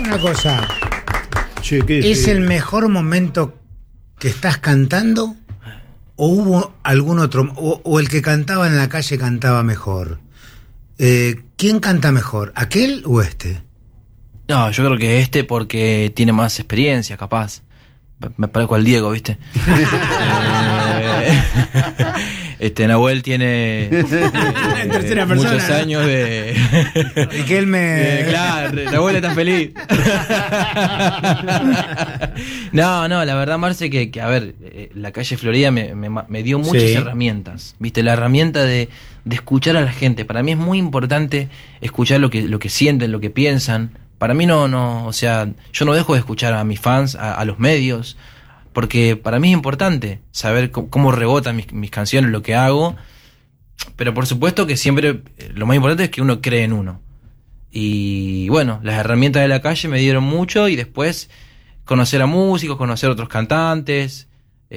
una cosa. Che, ¿Es el mejor momento que estás cantando? ¿O hubo algún otro? ¿O el que cantaba en la calle cantaba mejor? ¿Quién canta mejor? ¿Aquel o este? No, yo creo que este porque tiene más experiencia, capaz. Me parezco al Diego, ¿viste? Nahuel tiene en tercera persona, muchos años de... Y que él me... claro, Nahuel está feliz. No, la verdad, Marce, que a ver, la calle Florida me dio muchas herramientas, ¿viste? La herramienta de escuchar a la gente. Para mí es muy importante escuchar lo que sienten, lo que piensan. Para mí no, o sea, yo no dejo de escuchar a mis fans, a los medios, porque para mí es importante saber cómo rebotan mis canciones, lo que hago, pero por supuesto que siempre lo más importante es que uno cree en uno. Y bueno, las herramientas de la calle me dieron mucho, y después conocer a músicos, conocer a otros cantantes,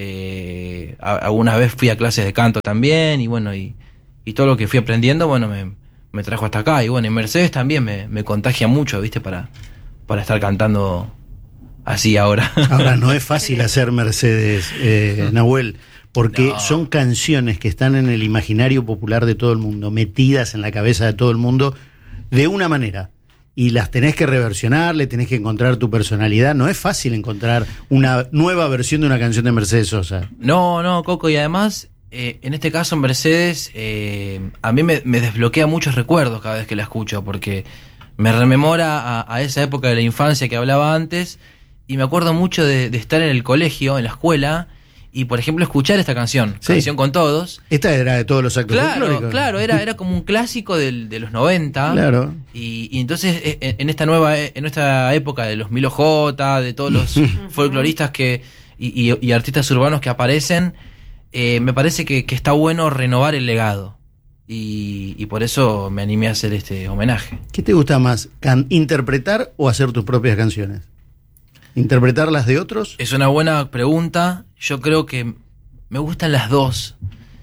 alguna vez fui a clases de canto también, y bueno, y todo lo que fui aprendiendo, bueno, me trajo hasta acá. Y bueno, y Mercedes también me contagia mucho, ¿viste? Para estar cantando así ahora. Ahora, no es fácil hacer Mercedes, Nahuel, porque son canciones que están en el imaginario popular de todo el mundo, metidas en la cabeza de todo el mundo de una manera. Y las tenés que reversionar, le tenés que encontrar tu personalidad. No es fácil encontrar una nueva versión de una canción de Mercedes Sosa. No, Coco, y además... en este caso, Mercedes, a mí me desbloquea muchos recuerdos cada vez que la escucho, porque me rememora a esa época de la infancia que hablaba antes, y me acuerdo mucho de estar en el colegio, en la escuela, y por ejemplo escuchar esta canción, Canción con Todos. Esta era de todos los actos folclóricos. Claro, era como un clásico de los 90. Claro. Y entonces en esta época de los Milo J, de todos los folcloristas y artistas urbanos que aparecen, me parece que está bueno renovar el legado, y por eso me animé a hacer este homenaje. ¿Qué te gusta más, interpretar o hacer tus propias canciones? ¿Interpretar las de otros? Es una buena pregunta. Yo creo que me gustan las dos,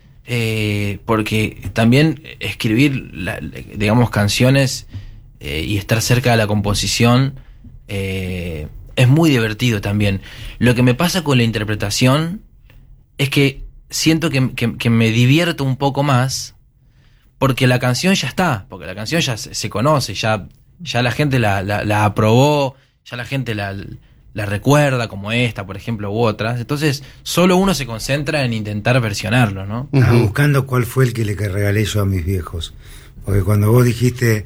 porque también escribir, digamos, canciones y estar cerca de la composición es muy divertido también. Lo que me pasa con la interpretación es que siento que me divierto un poco más, porque la canción ya está, porque la canción ya se conoce, ya la gente la aprobó, ya la gente la recuerda, como esta, por ejemplo, u otras. Entonces, solo uno se concentra en intentar versionarlo, ¿no? Estaba buscando cuál fue el que le regalé yo a mis viejos, porque cuando vos dijiste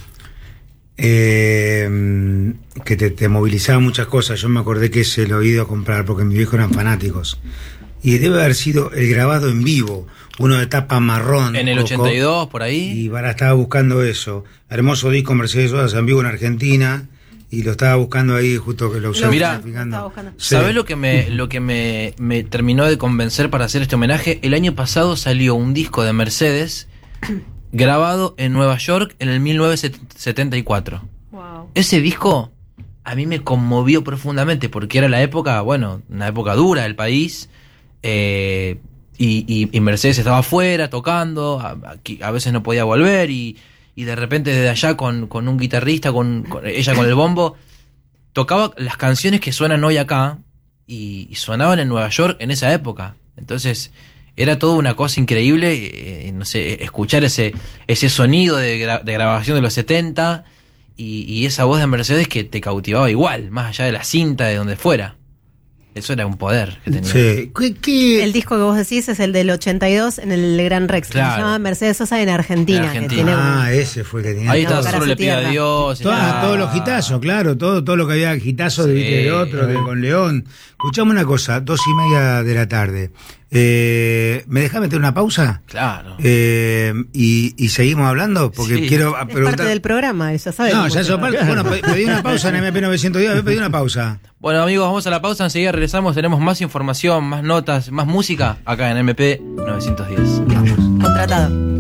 que te movilizaba muchas cosas, yo me acordé que se lo he ido a comprar, porque mis viejos eran fanáticos. Y debe haber sido el grabado en vivo, uno de tapa marrón. En el 82, por ahí. Y estaba buscando eso. Hermoso disco Mercedes Sosa en vivo en Argentina. Y lo estaba buscando ahí, justo que lo usaba. Mirá, ¿sabés lo que me terminó de convencer para hacer este homenaje? El año pasado salió un disco de Mercedes grabado en Nueva York en el 1974. Wow. Ese disco a mí me conmovió profundamente, porque era la época, bueno, una época dura del país. Y Mercedes estaba afuera tocando, a veces no podía volver, y de repente desde allá con un guitarrista, con ella con el bombo, tocaba las canciones que suenan hoy acá, y sonaban en Nueva York en esa época. Entonces era toda una cosa increíble, no sé, escuchar ese sonido de grabación de los 70, y esa voz de Mercedes que te cautivaba igual, más allá de la cinta, de donde fuera. Eso era un poder que tenía. Sí. El disco que vos decís es el del 82 en el Gran Rex, claro. Que se llama Mercedes Sosa en Argentina. Que tiene ese fue el que tenía. Ahí está, Cara Solo a le su pide a tierra. Dios. Todos los hitazos, claro, todo lo que había hitazos de otro, con León. Escuchame una cosa, 2:30 de la tarde. ¿Me dejás meter una pausa? Claro. Y seguimos hablando, porque quiero preguntar. Es parte del programa, ya sabes. No, ya eso parte. Bueno, pedí una pausa en MP 910, pedí una pausa. Bueno, amigos, vamos a la pausa, enseguida regresamos, tenemos más información, más notas, más música acá en MP 910. Contratado.